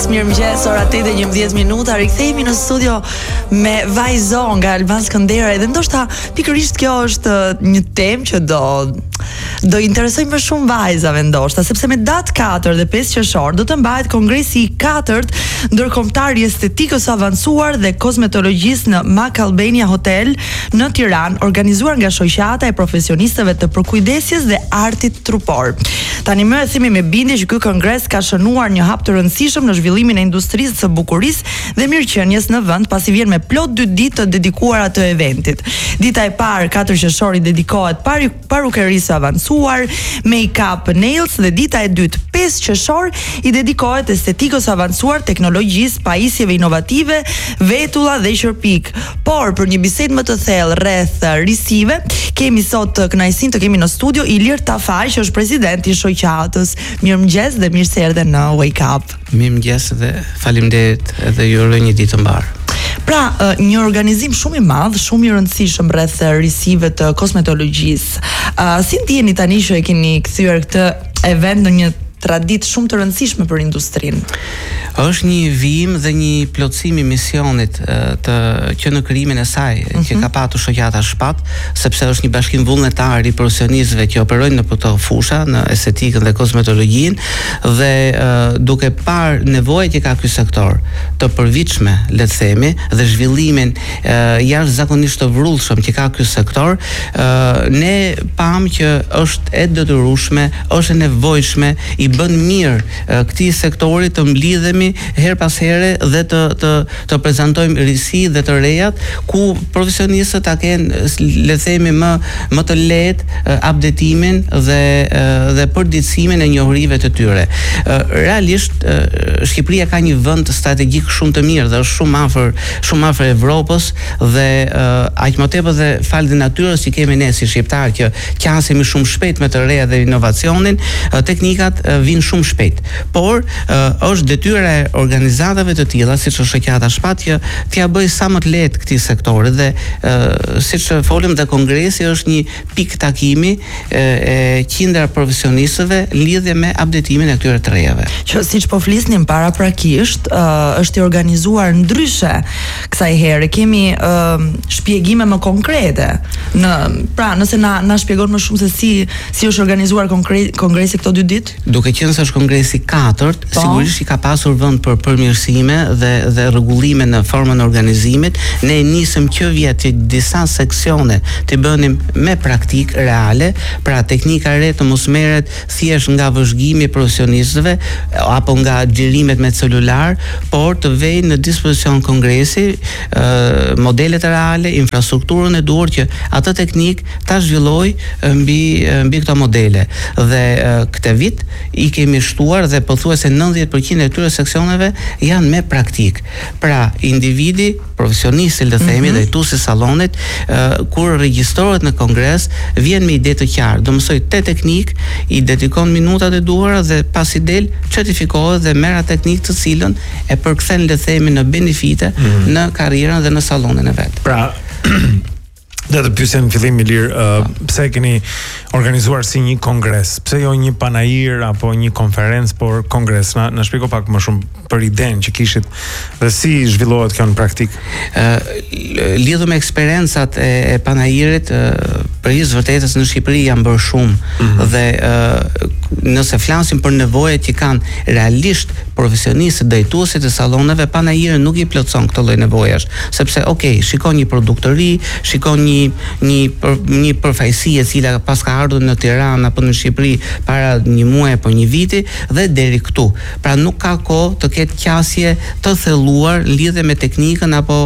Mirëmëngjes, ora 8:11. Rikthehemi në studio me Vajzo nga Alban Skëndera dhe ndoshta pikërisht kjo është një temë që do interesojë më shumë vajzave ndoshta, sepse me datë 4 dhe 5 qershor do të mbahet kongresi i 4 ndërkombëtar i estetikës avancuar dhe kozmetologjisë në Mac Albania Hotel në Tiranë, organizuar nga Shoqata e Profesionistëve të Përkujdesjes dhe Artit Trupor. Tani më e themi me bindje që ky kongres ka shënuar një hap të rëndësishëm në zhvillimin e industrisë së bukurisë dhe mirëqenies në vend, pasi vjen me plot 2 ditë të dedikuara të eventit. Dita e parë 4 qershor i dedikohet parukerisë avancuar, make-up, nails, dhe dita e dytë 5 qershor i dedikohet estetikës avancuar, teknologjisë, pajisjeve inovative, vetulla dhe qerpik. Por për një bisedë më të thellë rreth risive, kemi sot kënaqësinë të kemi në studio Ilir Tafaj, që është presidenti i shoqatës. Mirëmëngjes dhe mirë se erdhe në Wake Up. Mirëmëngjes dhe faleminderit, edhe ju uroj një ditë të mbarë. Pra, një organizim shumë i madh, shumë i rëndësishëm rreth risive të kozmetologjisë. Si ndjeni tani që e keni kthyer këtë event në një traditë shumë të rëndësishme për industrinë? Është një vijim dhe një plotësim i misionit që në krijimin e saj që ka patur shoqata Shpat, sepse është një bashkim vullnetar i profesionistëve që operojnë në këto fusha, në estetikën dhe kozmetologjinë, dhe duke parë nevojën që ka ky sektor të përvitshme, le të themi, dhe zhvillimin jashtëzakonisht të vrullshëm që ka ky sektor, ne pam që është e detyrueshme, është e nevojshme, i bën mirë këtij sektori të mblidhemi her pas here dhe të prezantojmë risi dhe të rejat ku profesionistët ta kenë, le të themi, më të lehtë updatimin dhe përditësimin e njohurive të tyre. Realisht Shqipëria ka një vend strategjik shumë të mirë dhe është shumë afër Evropës dhe aq më tepër dhe fal dhe natyrës që kemi ne si shqiptar që qasemi shumë shpejt me të reja dhe inovacionin, teknikat vinë shumë shpejt. Por është detyra e organizatave të tilla, siç është shoqata Shpat, që t'ia bëj sa më të lehtë këtij sektori dhe siç folëm dhe kongresi është një pikë takimi e qindra profesionistëve lidhje me updatimin e këtyre të rejave. Që siç po flisnim paraprakisht, është i organizuar ndryshe kësaj here. Kemi shpjegime më konkrete. Pra, nëse na shpjegon më shumë se si është organizuar kongresi këto 2 ditë? Duke qenë se është kongresi 4, sigurisht i ka pasur vend për përmirësime dhe rregullime në formën e organizimit. Ne nisëm që vjet që disa seksione të bënim me praktik reale, pra teknika re të mos merret thjesht nga vëzhgimi i profesionistëve apo nga xhirimet me celular, por të vejnë në dispozicion kongresi modelet reale, infrastrukturën e duhur që atë teknik ta zhvilloj mbi këto modele. Dhe këtë vit i kemi shtuar dhe pothuajse 90% e këtyre seksioneve janë me praktik. Pra, individi, profesionisti, le të themi, drejtuesi i sallonit, kur regjistrohet në kongres, vjen me ide të qartë, do mësoj te teknik, i dedikon minutat e duhura dhe pasi del certifikohet dhe merr atë teknikë të cilën e përkthen, le të themi, në benefite në karrierën dhe në sallonin e vet. Pra, dhe të pyesem në fillim, Ilir, pse e keni organizuar si një kongres? Pse jo një panajir apo një konferencë, por kongres? Na shpjego pak më shumë për idenë që kishit dhe si zhvillohet kjo në praktik. Lidhur me eksperiencat e panajirit, për hir të vërtetës në Shqipëri janë bërë shumë dhe nëse flasim për nevojat që kanë realisht profesionistët, drejtuesit e salloneve, panajiri nuk i plotson këtë lloj nevojash, sepse shikon një produkt të ri, shikon një përfaqësi e cila pas ka ardhur në Tiranë apo në Shqipëri para një muaji apo një viti dhe deri këtu. Pra nuk ka kohë të ketë qasje të thelluar lidhe me teknikën apo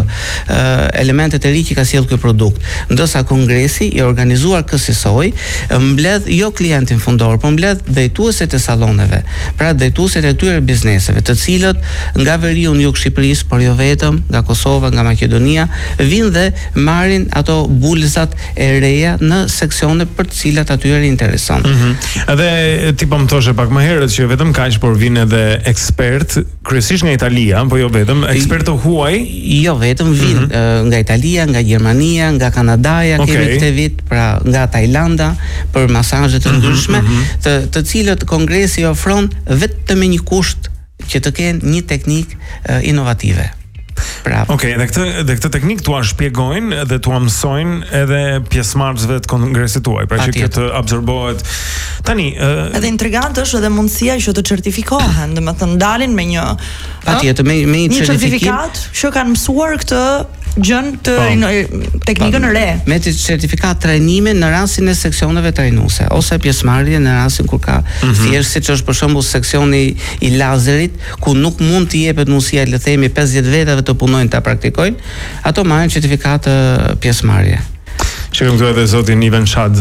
elementet e ri që ka sjellë ky produkt. Ndërsa kongresi i organizuar kësaj mbledh jo klientin fundor, por mbledh drejtuesit e salloneve, pra drejtuesit e këtyre bizneseve, të cilët nga veriu në jug Shqipërisë, por jo vetëm, nga Kosova, nga Maqedonia, vinë dhe marrin ato bulzat e reja në seksione për të cilat atyre intereson. Edhe ti po më thoshe pak më herët që vetëm kaq, por vinë edhe ekspert, kryesisht nga Italia, po jo vetëm, ekspert të huaj? Jo vetëm, vinë nga Italia, nga Gjermania, nga Kanadaja, kemi këtë vit, pra nga Tajlanda, për masazhe të ndryshme, të cilët kongresi ofron vetëm me një kusht që të kenë një teknikë inovative. Okej, dhe këtë teknik tua shpjegojnë dhe tua mësojnë edhe pjesëmarrësve të kongresit tuaj, pra që të absorbohet. Tani, edhe intrigant është edhe mundësia që të certifikohen, domethënë dalin me një patjetër me një certifikat që kanë mësuar këtë gjën të teknikën e re. Me certifikat trajnimi në rastin e seksioneve trajnuese ose pjesëmarrje në rastin kur ka thjesht siç është për shembull seksioni i lazerit ku nuk mund të jepet mundësia le të themi 50 vetave të punojnë ta praktikojnë, ato marrin certifikat pjesëmarrje. Shikojmë këtu edhe zotin Ivan Shad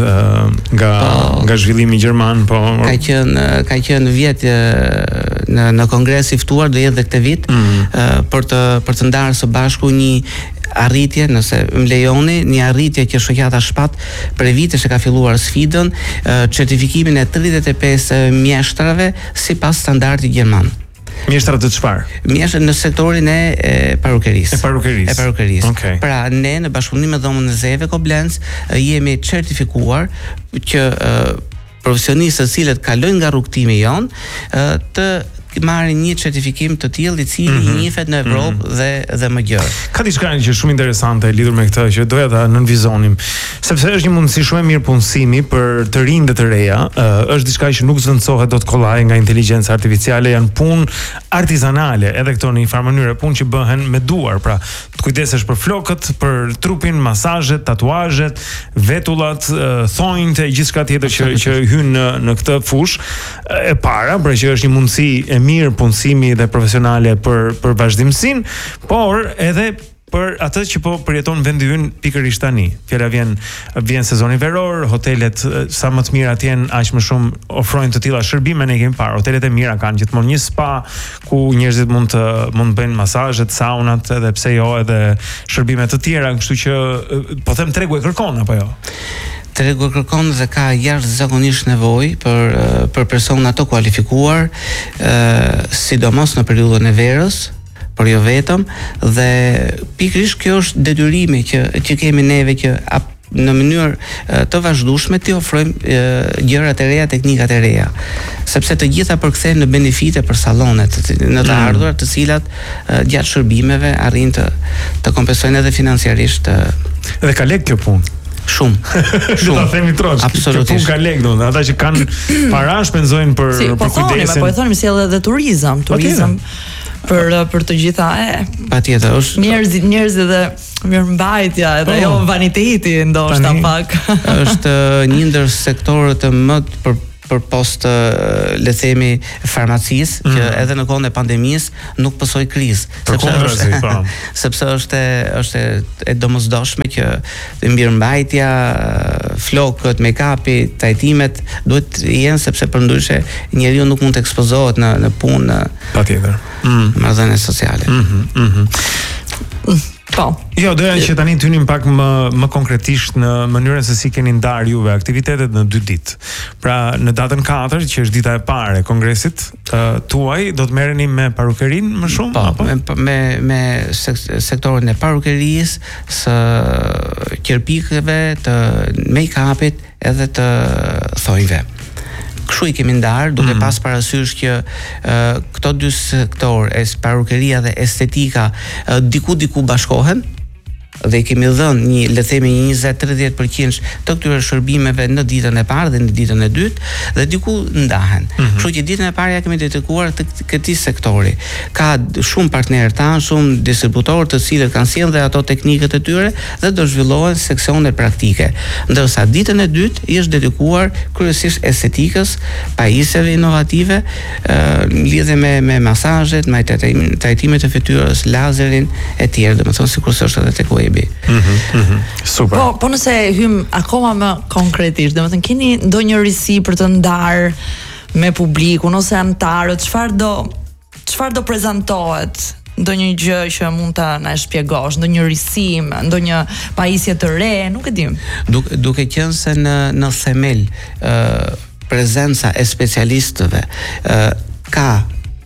nga zhvillimi gjerman, po ka qenë vjet në kongres i ftuar, do jetë edhe këtë vit për të ndarë së bashku një arritje, nëse më lejoni, një arritje që shoqata Shpat për vitesh e ka filluar sfidën, certifikimin e 35 mjeshtrave sipas standardit gjerman. Mjeshtra të çfarë? Mjeshtra në sektorin e parukerisë. E parukerisë. Okay. Pra ne në bashkëpunim me dhomën e zeve Koblenz jemi certifikuar që profesionistët të cilët kalojnë nga rrugtimi jon të marrin një certifikim të tillë i cili njihet në Evropë dhe më gjerë. Ka diçka që është shumë interesante lidhur me këtë që doja ta nënvizonim, sepse është një mundësi shumë e mirë punësimi për të rinj dhe të reja, është diçka që nuk zvendësohet dot kollaj nga inteligjenca artificiale, janë punë artizanale, edhe këto në një farë mënyrë, punë që bëhen me duar, pra të kujdesesh për flokët, për trupin, masazhet, tatuazhet, vetullat, thonjtë e gjithçka tjetër që hyn në këtë fushë e para, pra që është një mundësi e mirë punësimi dhe profesionale për vazhdimsinë, por edhe për atë që po përjeton vendi ynë pikërisht tani. Fjala vjen sezoni veror, hotelet sa më të mira të jenë, aq më shumë ofrojnë të tilla shërbime, ne kemi parë. Hotelet e mira kanë gjithmonë një spa ku njerëzit mund të bëjnë masazhet, saunat, edhe pse jo edhe shërbime të tjera, kështu që po them tregu e kërkon apo jo. Tregu kërkon dhe ka jashtëzakonisht nevojë për persona të kualifikuar, sidomos në periudhën e verës, por jo vetëm, dhe pikërisht kjo është detyrimi që kemi neve që në mënyrë të vazhdueshme të ofrojmë gjërat e reja, teknikat e reja, sepse të gjitha përkthehen në benefite për sallonet në të ardhurat, të cilat gjatë shërbimeve arrin të kompensojnë edhe financiarisht. Dhe ka lek kjo punë. Shumë. Ta themi trosh. Absolutisht. Pun ka lek, domethënë ata që kanë para shpenzojnë për kujdesin. Po e thonim sjell edhe turizëm për të gjitha patjetër është njerëzit dhe mirëmbajtja edhe jo vaniteti ndoshta pak. Është një ndër sektorët më për post le themi farmacisë që edhe në kohën e pandemisë nuk pësoi krizë, sepse është e domosdoshme që mirëmbajtja, flokët, make-upi, trajtimet duhet jenë, sepse përndryshe njeriu nuk mund të ekspozohet në punë, patjetër. Marrëdhënie sociale. Po. Jo, doja që tani të hynim pak më konkretisht në mënyrën se si keni ndarë juve aktivitetet në 2 ditë. Pra, në datën 4, që është dita e parë e kongresit tuaj, do të merreni me parukerin më shumë? Po, me sektorin e parukerisë, së qerpikëve, të make-upit edhe të thojve. Kështu i kemi ndarë, duke pas parasysh që këto 2 sektor, parukeria dhe estetika, diku bashkohen, dhe i kemi dhënë një, le themi, 20-30% të këtyre shërbimeve në ditën e parë dhe në ditën e dytë, dhe diku ndahen. Kështu që ditën e parë ja kemi dedikuar këtij sektori. Ka shumë partnerë tanë, shumë distributorë të cilët kanë sjellë dhe ato teknikët e tyre dhe do zhvillohen seksione praktike. Ndërsa ditën e dytë i është dedikuar kryesisht estetikës, pajisjeve inovative, lidhe me masazhet, me trajtimet e fytyrës, lazerin e tjerë, domethënë sikur është edhe tek Super. Po nëse hym akoma më konkretisht, domethënë keni ndonjë risi për të ndarë me publikun ose anëtarët, çfarë do prezantohet? Ndonjë gjë që mund ta na shpjegosh, ndonjë risim, ndonjë pajisje të re, nuk e di. Duke qenë se në themel prezenca e specialistëve ka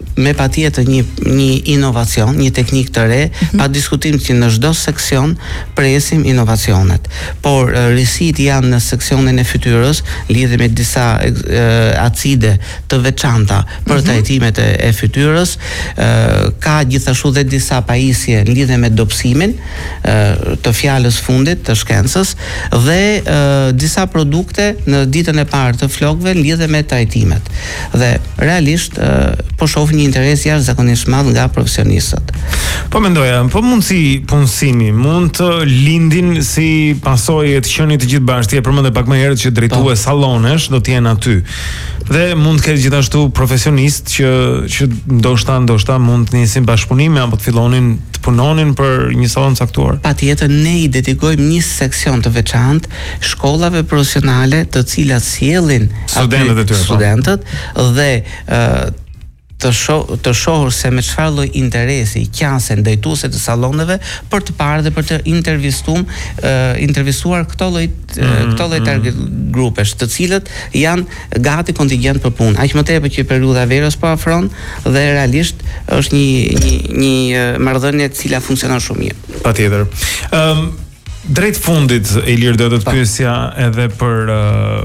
me patjetër një inovacion, një teknik të re, pa diskutim që në çdo seksion presim inovacionet. Por risit janë në seksionin e fytyrës, lidhe me disa acide të veçanta për trajtimet e fytyrës, ka gjithashtu dhe disa pajisje lidhe me dobësimin të fjalës fundit të shkencës dhe disa produkte në ditën e parë të flokëve lidhe me trajtimet. Dhe realisht po shoh një interes jashtëzakonisht madh nga profesionistët. Po mendoja, po mundsi punësimi mund të lindin si pasojë të qenit të gjithë bashkë. Ti e përmendë pak më herët që drejtues sallonesh do të jenë aty. Dhe mund të ketë gjithashtu profesionistë që ndoshta mund të nisin bashkëpunime apo të fillonin të punonin për një sallon caktuar. Patjetër ne i dedikojmë një seksion të veçantë shkollave profesionale të cilat sjellin studentët dhe të shohur se me çfarë lloj interesi qasen drejtuesit të salloneve për të parë dhe për të intervistuar këto lloj target grupesh, të cilët janë gati kontingjent për punë. Aq më tepër që periudha e verës po afron dhe realisht është një marrëdhënie e cila funksionon shumë mirë. Patjetër. Drejt fundit Ilir do të pyesja edhe për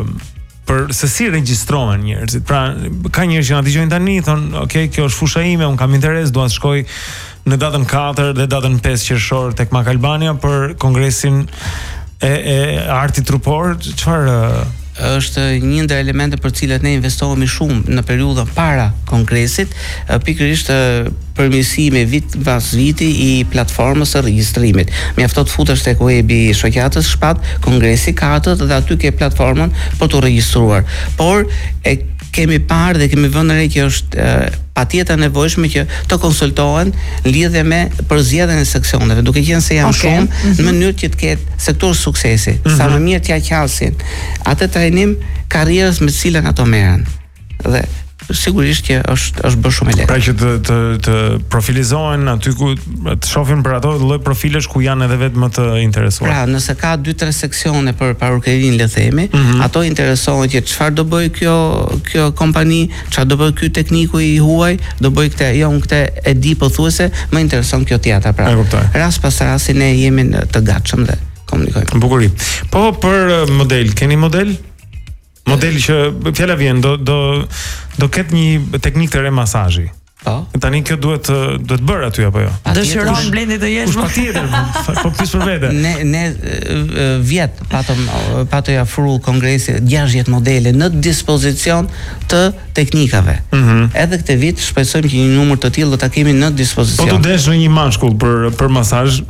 se si regjistrohen njerëzit. Pra, ka njerëz që na dëgjojnë tani, thonë, "Okay, kjo është fusha ime, un kam interes, dua të shkoj në datën 4 dhe datën 5 qershor tek Mac Albania për kongresin e artit trupor." Çfarë është një ndër elemente për cilat ne investohemi shumë në periudhën para kongresit, pikërisht përmirësimi vit pas viti i platformës së regjistrimit. Mjafton të futesh tek webi i shoqatës shpat kongresi 4 dhe aty ke platformën për të regjistruar. Por kemi parë dhe kemi vënë re që është patjetër nevojshme që të konsultohen lidhje me përzgjedhjen e seksioneve, duke qenë se janë shumë në mënyrë që të ketë sektor suksesi. Sa më mirë t'ia qasin atë trajnim karrierës me të cilën ato merren. Dhe sigurisht që është bërë shumë e lehtë. Pra që të profilizohen aty ku të shohin për ato lloj profilesh ku janë edhe vetë më të interesuar. Pra, nëse ka 2-3 seksione për parukerinë, le themi, ato interesohen që çfarë do bëj kjo kompani, çfarë do bëj ky tekniku i huaj, do bëj këtë, jo unë këtë e di pothuajse, më intereson kjo tjetra. Pra, rast pas rasti ne jemi të gatshëm dhe komunikojmë. Bukuri. Po për model, keni model? Model që fjala vjen do ketë një teknikë të re masazhi. Po. Tani kjo duhet bërë aty apo jo? Dëshiron Blendi të jesh më? Patjetër, po pyes për vete. Ne vjet patoj afru kongresi 60 modele në dispozicion të teknikave. Edhe këtë vit shpresojmë që një numër të tillë do ta kemi në dispozicion. Po të desh një mashkull për masazh.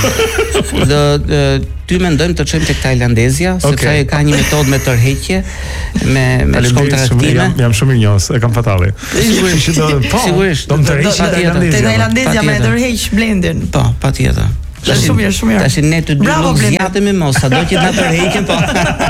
Ty mendojmë të çojmë tek tajlandezja, sepse ai ka një metodë me tërheqje, me kontraktime. Jam shumë i njohës, e kam fatalli. Sigurisht. Do të tërheqë tajlandezja me tërheq Blendin. Po, patjetër. Shumë mirë. Tash ne të dy nuk zgjatemi mos, sado që na tërheqen po.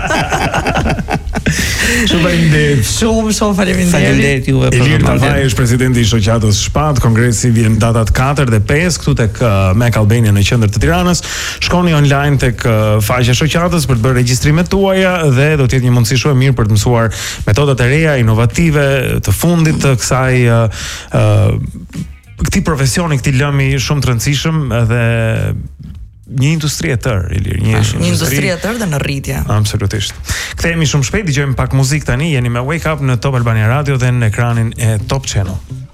Shumë faleminderit. Shumë faleminderit. Faleminderit juve për Ilir Tavaj është presidenti i shoqatës Shpat. Kongresi vjen datat 4 dhe 5 këtu tek Mac Albania në qendër të Tiranës. Shkoni online tek faqja e shoqatës për të bërë regjistrimet tuaja dhe do të jetë një mundësi shumë e mirë për të mësuar metodat e reja, inovative të fundit të këtij profesioni, këtij lëmi shumë të rëndësishëm dhe një industri e tërë, Ilir, një industri e tërë dhe në rritje. Absolutisht. Kthehemi shumë shpejt, dëgjojmë pak muzikë tani, jeni me Wake Up në Top Albania Radio dhe në ekranin e Top Channel.